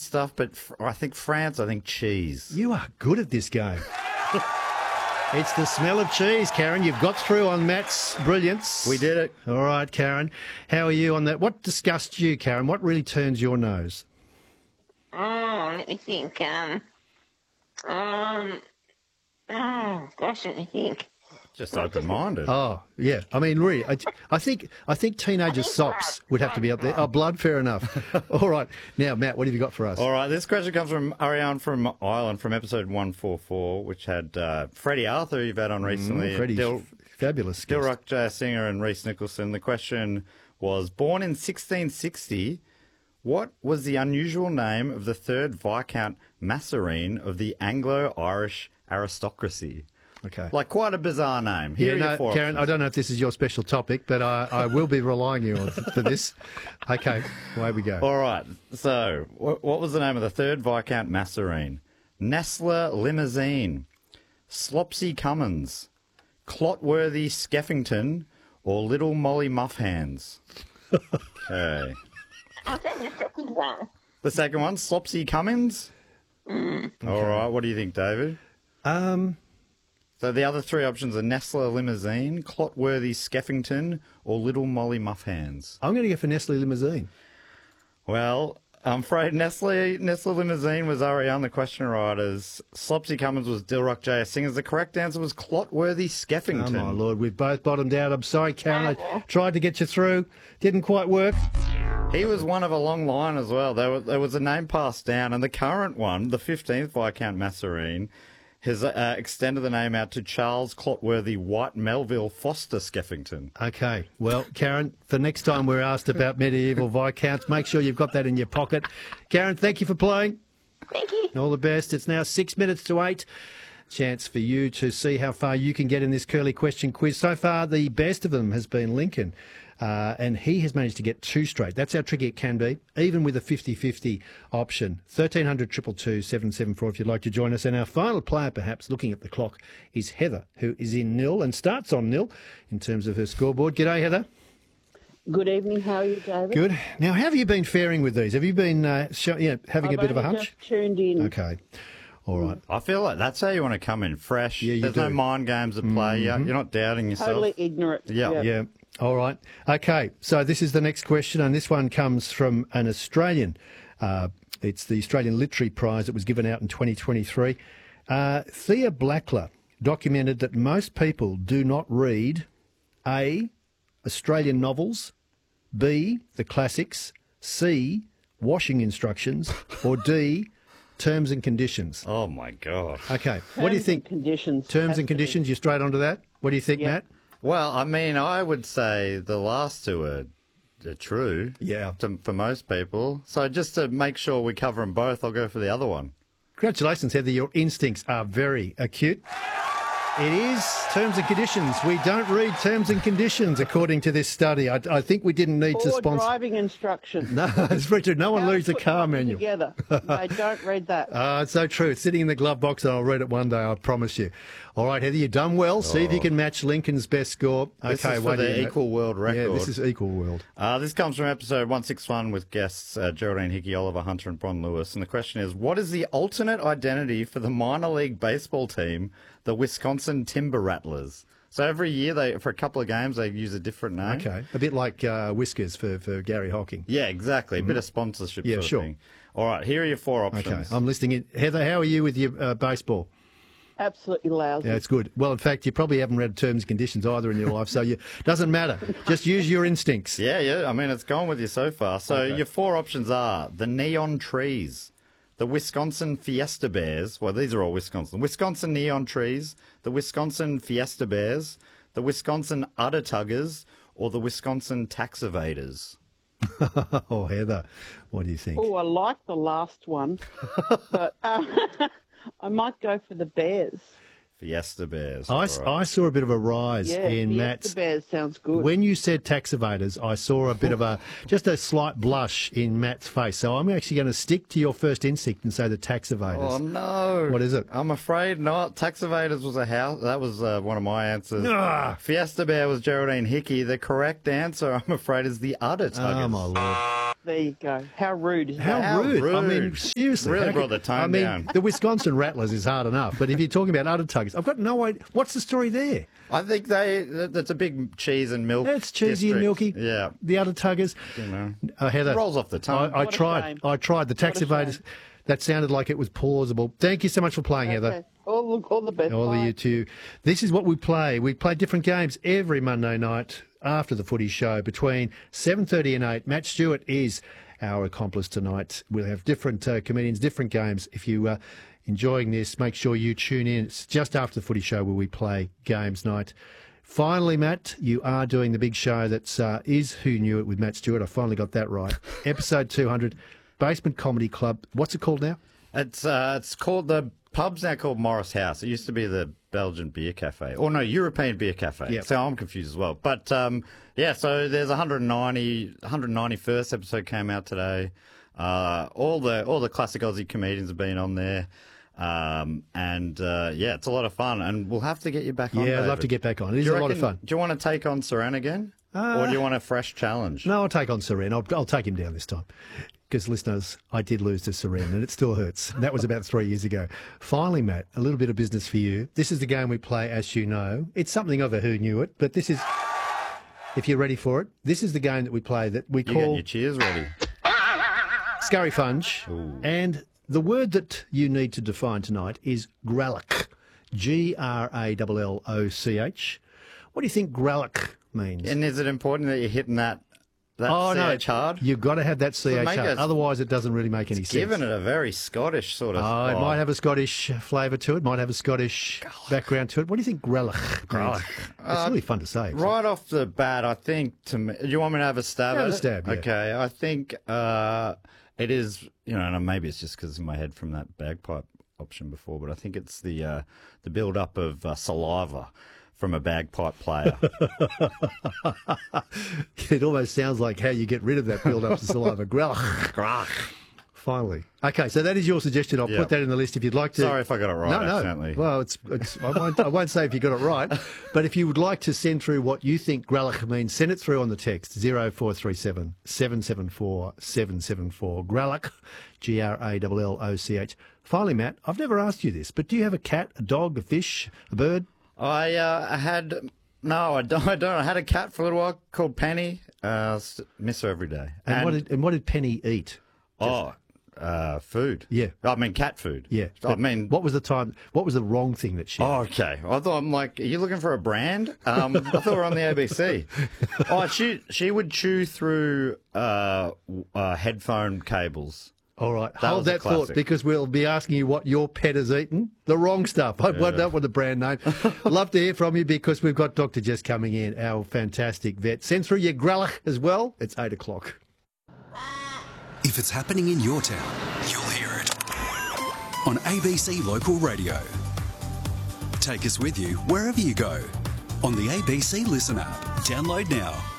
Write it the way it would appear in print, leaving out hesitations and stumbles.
stuff, but I think France, I think cheese. You are good at this game. It's the smell of cheese, Karen. You've got through on Matt's brilliance. We did it. All right, Karen. How are you on that? What disgusts you, Karen? What really turns your nose? Let me think. Gosh, let me think. Just open-minded. Oh, yeah. I mean, really, I think teenager socks would have to be up there. Oh, blood, fair enough. All right. Now, Matt, what have you got for us? All right, this question comes from Ariane from Ireland from episode 144, which had Freddie Arthur, you've had on recently. Freddie's fabulous. Dilruk J. Singer and Reece Nicholson. The question was, born in 1660, what was the unusual name of the third Viscount Masserine of the Anglo-Irish aristocracy? Okay. Like quite a bizarre name. Here are your four Karen, options. I don't know if this is your special topic, but I will be relying you on for this. Okay, away we go. All right. So, what was the name of the third Viscount Masserine? Nestler Limousine, Slopsy Cummins, Clotworthy Skeffington, or Little Molly Muffhands? Okay. I'll take the second one. The second one, Slopsy Cummins? Okay. All right. What do you think, David? So the other three options are Nestler Limousine, Clotworthy Skeffington, or Little Molly Muffhands. I'm going to go for Nestle Limousine. Well, I'm afraid Nestler Limousine was Ariane, the question writers. Slopsy Cummins was Dilruk J. Singers. The correct answer was Clotworthy Skeffington. Oh, my Lord, we've both bottomed out. I'm sorry, Karen. I tried to get you through. Didn't quite work. He was one of a long line as well. There was a name passed down, and the current one, the 15th Viscount Masserine, has extended the name out to Charles Clotworthy White Melville Foster Skeffington. Okay, well, Karen, for next time we're asked about medieval Viscounts, make sure you've got that in your pocket. Karen, thank you for playing. Thank you. All the best. It's now 6 minutes to 8. Chance for you to see how far you can get in this curly question quiz. So far, the best of them has been Lincoln. And he has managed to get 2 straight. That's how tricky it can be, even with a 50-50 option. 1300 222 774 if you'd like to join us. And our final player, perhaps, looking at the clock, is Heather, who is in nil and starts on nil in terms of her scoreboard. G'day, Heather. Good evening. How are you, David? Good. Now, how have you been faring with these? Have you been having a bit of a hunch? Just tuned in. Okay. All right. I feel like that's how you want to come in, fresh. Yeah, you There's do. no mind games at play. You're not doubting yourself. Totally ignorant. Yeah. Yeah. All right. Okay. So this is the next question, and this one comes from an Australian. It's the Australian Literary Prize that was given out in 2023. Thea Blackler documented that most people do not read A, Australian novels, B, the classics, C, washing instructions, or D, terms and conditions. Oh, my God. Okay. What do you think? Conditions. Terms and conditions, you're straight onto that? What do you think, Yeah. Matt? Well, I mean, I would say the last two are true. Yeah. For most people. So just to make sure we cover them both, I'll go for the other one. Congratulations, Heather. Your instincts are very acute. It is terms and conditions. We don't read terms and conditions, according to this study. I think we didn't need to Or sponsor. driving instructions. No, it's very true. No one How to reads the put car something manual. Together. They don't read that. It's so true. It's sitting in the glove box, and I'll read it one day, I promise you. All right, Heather, you've done well. See if you can match Lincoln's best score. This Okay, is for wait a the minute. Equal World Record. Yeah, this is Equal World. This comes from episode 161 with guests Geraldine Hickey, Oliver Hunter and Bron Lewis. And the question is, what is the alternate identity for the minor league baseball team, the Wisconsin Timber Rattlers? So every year, for a couple of games, they use a different name. Okay, a bit like Whiskers for Gary Hocking. Yeah, exactly. A bit of sponsorship Yeah, sort of sure. thing. All right, here are your 4 Okay, options. I'm listening in. Heather, how are you with your baseball? Absolutely lousy. Yeah, it's good. Well, in fact, you probably haven't read terms and conditions either in your life, so it doesn't matter. Just use your instincts. Yeah. I mean, it's gone with you so far. So Okay. your 4 options are the Neon Trees, the Wisconsin Fiesta Bears. Well, these are all Wisconsin. Wisconsin Neon Trees, the Wisconsin Fiesta Bears, the Wisconsin Udder Tuggers, or the Wisconsin Tax Evaders. Oh, Heather, what do you think? Oh, I like the last one, but I might go for the Bears. Fiesta Bears. I all right. saw a bit of a rise Yeah, in the Matt's. Bears sounds good. When you said tax evaders, I saw a bit of just a slight blush in Matt's face. So I'm actually going to stick to your first instinct and say the tax evaders. Oh, no. What is it? I'm afraid not. Tax Evaders was a house. That was one of my answers. Ah. Fiesta Bear was Geraldine Hickey. The correct answer, I'm afraid, is the Udder Tuggers. Oh, my Lord. There you go. How rude is that? How rude. I mean, rude. seriously. Really how brought could- the tone I mean, down. the Wisconsin Rattlers is hard enough, but if you're talking about udder tuggers, I've got no idea. What's the story there? I think that's a big cheese and milk. It's cheesy and district. milky. Yeah. The udder tuggers. You know. Heather. Rolls off the tongue. I What a tried. shame. I tried. The tax What a evaders. shame. That sounded like it was plausible. Thank you so much for playing, Heather. Okay. All the best. All of Bye. you too. This is what we play. We play different games every Monday night after the footy show between 7:30 and 8. Matt Stewart is our accomplice tonight. We'll have different comedians, different games. If you enjoying this, make sure you tune in. It's just after the footy show where we play games night. Finally, Matt, you are doing the big show that's is Who Knew It with Matt Stewart. I finally got that right. Episode 200, Basement Comedy Club. What's it called now? It's called the pub's now called Morris House. It used to be the Belgian Beer Cafe, or no, European Beer Cafe. Yep. So I'm confused as well. But yeah, so there's 191st episode came out today. All the classic Aussie comedians have been on there. Yeah, it's a lot of fun, and we'll have to get you back on. Yeah, I'd love David. to get back on. It is Do you a lot of reckon- fun. Do you want to take on Saran again, or do you want a fresh challenge? No, I'll take on Seren. I'll take him down this time. Because, listeners, I did lose to Seren, and it still hurts. That was about 3 years ago. Finally, Matt, a little bit of business for you. This is the game we play, as you know. It's something of a Who Knew It, but this is, if you're ready for it, this is the game that we play that we You got call your cheers ready. Scurry Funge. And the word that you need to define tonight is gralloch. Gralloch. What do you think gralloch means? And is it important that you're hitting that Oh, no. CH hard? You've got to have that CH make hard. it- Otherwise, it doesn't really make any sense. Giving it a very Scottish sort of. Oh, it might have a Scottish flavour to it. Might have a Scottish background to it. What do you think gralloch means? It's really fun to say. actually. Right off the bat, I think to me, do you want me to have a stab Have at a it? stab, yeah. Okay, I think it is. You know, and maybe it's just because in my head from that bagpipe option before, but I think it's the build up of saliva from a bagpipe player. It almost sounds like how you get rid of that build-up of saliva. Gralloch. Finally. Okay, so that is your suggestion. I'll Yeah. put that in the list if you'd like to. Sorry if I got it right No. accidentally. Well, I won't say if you got it right, but if you would like to send through what you think gralloch means, send it through on the text 0437 774 774. Gralloch, Gralloch. Finally, Matt, I've never asked you this, but do you have a cat, a dog, a fish, a bird? I had. No, I don't. I had a cat for a little while called Penny. Miss her every day. And what did Penny eat? Food. Yeah. I mean, cat food. Yeah. I mean, what was the wrong thing that she ate? Oh, okay. I thought, I'm like, are you looking for a brand? I thought we were on the ABC. She would chew through headphone cables. All right, That hold was a that thought classic. because we'll be asking you what your pet has eaten. The wrong stuff. I don't want the brand name. Love to hear from you because we've got Dr. Jess coming in, our fantastic vet. Send through your gralloch as well. It's 8 o'clock. If it's happening in your town, you'll hear it on ABC Local Radio. Take us with you wherever you go on the ABC Listen app. Download now.